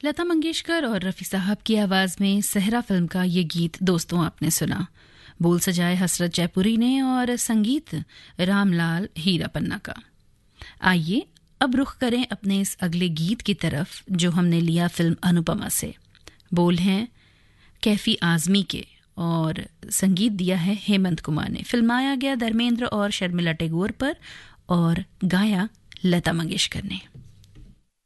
लता मंगेशकर और रफ़ी साहब की आवाज़ में सहरा फिल्म का ये गीत दोस्तों आपने सुना। बोल सजाए हसरत जयपुरी ने और संगीत रामलाल हीरा पन्ना का। आइए अब रुख करें अपने इस अगले गीत की तरफ जो हमने लिया फिल्म अनुपमा से। बोल हैं कैफी आज़मी के और संगीत दिया है हेमंत कुमार ने। फिल्माया गया धर्मेंद्र और शर्मिला टैगोर पर और गाया लता मंगेशकर ने।